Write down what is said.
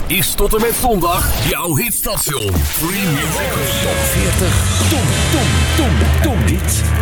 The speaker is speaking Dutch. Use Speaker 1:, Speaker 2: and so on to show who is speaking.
Speaker 1: is tot en met zondag jouw hitstation. Free Music.
Speaker 2: Top 40. Tom. Dit